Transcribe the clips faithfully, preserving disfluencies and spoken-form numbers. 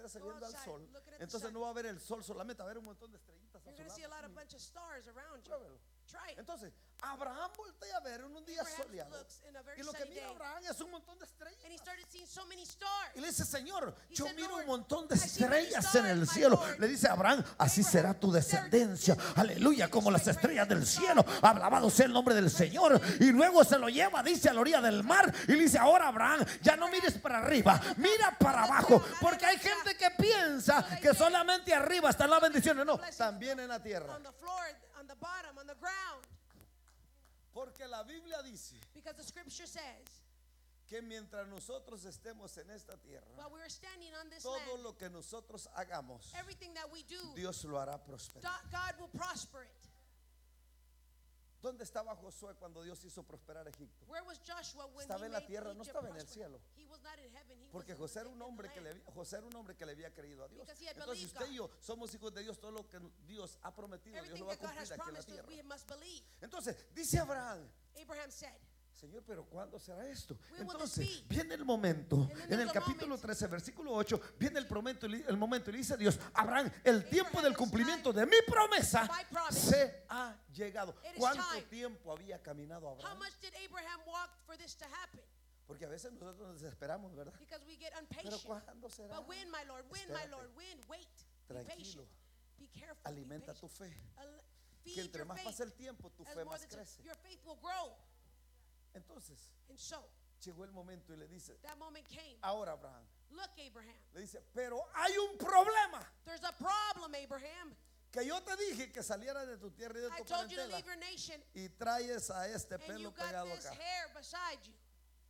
quedarse Go viendo al outside, sol. looking at the Entonces sun. no va a ver el sol solamente, va a ver un montón de estrellitas a You're su going to see a lot lado. of bunch of stars around you. Pruébelo. Try it. Entonces, Abraham voltea a ver en un día Abraham soleado. looks in a very Y lo que sunny mira day. Abraham es un montón de estrellas. And he started seeing so many stars. Y le dice, Señor, He yo said, miro Lord, un montón de I see many estrellas stars, en el my cielo. Lord. Le dice a Abraham, así Abraham, será tu their descendencia. descendencia. Aleluya, como las Praise estrellas the del stars. cielo. Alabado sea el nombre del Señor. Y luego se lo lleva, dice, a la orilla del mar. Y le dice, ahora Abraham, ya no mires para arriba, mira para abajo. Porque hay gente que piensa que solamente arriba están las bendiciones. No, también en la tierra. On the floor, on the bottom, on the ground. Porque la Biblia dice Because the scripture says, que mientras nosotros estemos en esta tierra, while we're standing on this todo land, lo que nosotros hagamos, everything that we do, Dios lo hará prosperar. Do- God will prosper it. ¿Dónde estaba Josué cuando Dios hizo prosperar a Egipto? Where was Joshua when Estaba he en la made tierra, no Egypt estaba en el prosper? cielo. He was not in heaven, he Porque was José era in un the hombre que le land. había, José era un hombre que le había creído a Dios. Because he had Entonces believed usted y God. yo somos hijos de Dios. Todo lo que Dios ha prometido, Dios Everything lo va a that God has cumplir aquí en la promised us, tierra. we must believe. Entonces dice Abraham, Abraham said, Señor, pero ¿cuándo será esto? When will Entonces this be? viene el momento, And then en there's el a capítulo moment. trece, versículo ocho, viene el momento, el momento y le dice a Dios, Abraham, el tiempo del it's cumplimiento time. de mi promesa My promise. se ha llegado. It is ¿Cuánto time. tiempo había caminado how Abraham? much did Abraham walk for this to happen? Porque a veces nosotros nos desesperamos, ¿verdad? Because we get Pero impatient. ¿cuándo será? But when, my Lord, when, my Espérate. Lord, when, wait, be patient, Tranquilo, be careful, be alimenta patient. tu fe. Al- Que Feed entre your más faith. pasa el tiempo, tu As fe more más than time, crece. your faith will grow. Entonces And so, llegó el momento y le dice, that moment came. ahora Abraham, Look, Abraham, le dice, pero hay un problema. there's a problem, Abraham. Que yo te dije que saliera de tu tierra y de I tu told you to parentela leave your nation, y traes a este and you pelo got pegado this acá. hair beside you.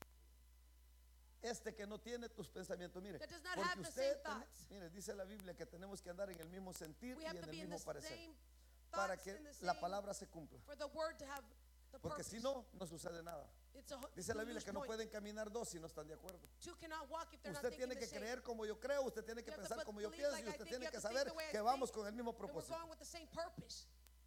Este que no tiene tus pensamientos, mire, That does not porque have the usted, same thoughts. mire, dice la Biblia que tenemos que andar en el mismo sentir We y have en to el be in the mismo parecer same para thoughts, que in the la same, palabra se cumpla. for the word to have the Porque purpose. si no, no sucede nada. It's a, Dice la two Biblia loose que no points. pueden caminar dos si no están de acuerdo. Two cannot walk if they're not Usted thinking tiene the que same. creer como yo creo, usted tiene que You have to pensar put- como yo believe pienso like y I usted think, tiene you que have to think saber the way I que think, vamos con el mismo And we're propósito. going with the same purpose.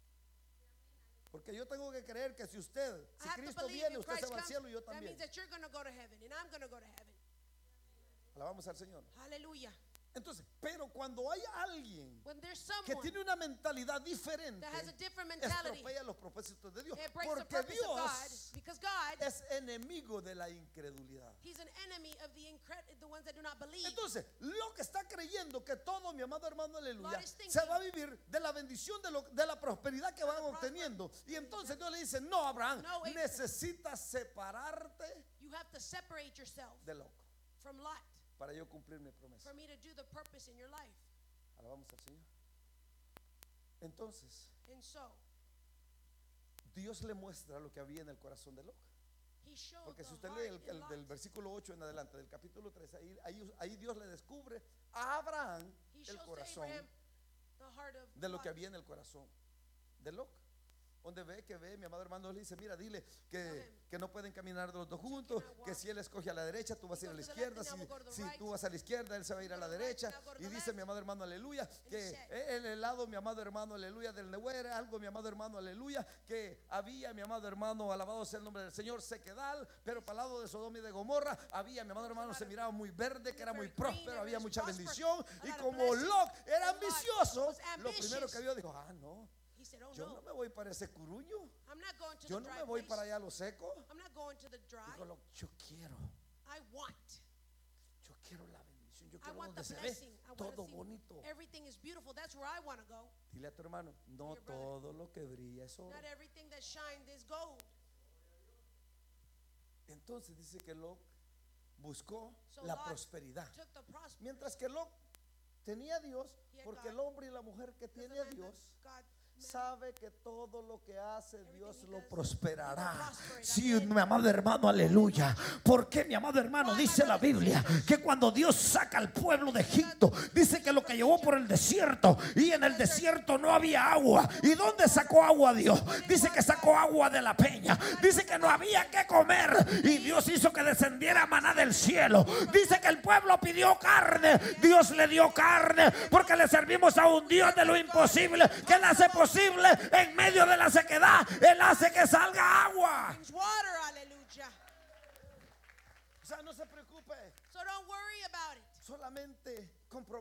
Porque yo tengo que creer que si usted, I si have to Cristo believe viene, if usted se Christ va al comes, cielo y yo that también. means that you're going to go to heaven and I'm going to go to heaven. Alabamos al Señor. Hallelujah. Entonces, pero cuando hay alguien When there's que someone tiene una mentalidad diferente, that has a different mentality, estropea los propósitos de Dios. it breaks the Porque purpose of God, Dios because God, es enemigo de la incredulidad. He's an enemy of the incred- the ones that do not believe. Entonces, lo que está creyendo que todo, mi amado hermano, aleluya, Lord is thinking- se va a vivir de la bendición, de, lo- de la prosperidad que van obteniendo. Y entonces Dios le dice, no, Abraham, No, Abraham. necesitas separarte You have to separate yourself de loco from Lot para yo cumplir mi promesa. for me to do the purpose in your life. Alabamos al Señor. Entonces, And so, Dios le muestra lo que había en el corazón de Lot. He showed Porque the si usted heart lee el, in el Lot. del versículo ocho en adelante, del capítulo tres, ahí, ahí, ahí Dios le descubre a Abraham He el shows to corazón Abraham the heart of de lo que Lot. había en el corazón de Lot. Donde ve que ve, mi amado hermano le dice, mira, dile que, que no pueden caminar los dos juntos, que si él escoge a la derecha, tú vas a ir a la izquierda, si, si tú vas a la izquierda, él se va a ir a la derecha. Y dice mi amado hermano, aleluya, que el helado, mi amado hermano, aleluya, del Nehué era algo, mi amado hermano, aleluya, que había, mi amado hermano, alabado sea el nombre del Señor, sequedal, pero para el lado de Sodoma y de Gomorra había, mi amado hermano, se miraba muy verde, que era muy próspero, había mucha bendición. Y como Lot era ambicioso, lo primero que vio dijo, ah, no. He said, oh Yo no, no me voy para ese curuño. I'm not going to Yo the no dry me voy place. para allá a lo seco. I'm not going to the dry. Dijo, "Lo- yo quiero, I want. yo quiero la bendición. Yo I quiero want donde the se ve blessing. I want to todo see bonito. everything is beautiful. That's where I want to go. Dile a tu hermano, no Your brother. todo lo que brilla es oro. Not everything that shines is gold. Entonces dice que Lot buscó So la Lot prosperidad. took the prosperity. Mientras que Lot tenía a Dios, He had porque God. el hombre y la mujer que Because tiene the a man that Dios God made, sabe que todo lo que hace Dios Everything he lo does, prosperará. he will prosper it. Sí, Amén. mi amado hermano, aleluya. Porque mi amado hermano, Why, dice my la brothers and Biblia sisters? que cuando Dios saca al pueblo de Egipto, dice que lo que llevó por el desierto, y en el desierto no había agua. ¿Y dónde sacó agua Dios? Dice que sacó agua de la peña. Dice que no había que comer y Dios hizo que descendiera maná del cielo. Dice que el pueblo pidió carne, Dios le dio carne, porque le servimos a un Dios de lo imposible, que él hace posible en medio de la sequedad. Él hace que salga agua. brings water. Hallelujah. O sea, no se preocupe, So don't worry about it. solamente comprobar